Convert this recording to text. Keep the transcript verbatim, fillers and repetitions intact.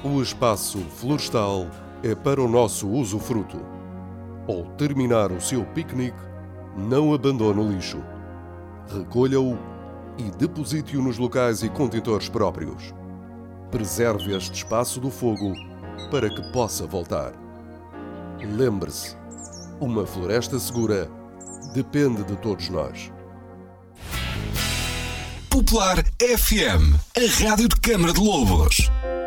O espaço florestal é para o nosso usufruto. Ao terminar o seu piquenique, não abandone o lixo. Recolha-o e deposite-o nos locais e contentores próprios. Preserve este espaço do fogo para que possa voltar. Lembre-se, uma floresta segura depende de todos nós. Popular F M, a rádio de Câmara de Lobos.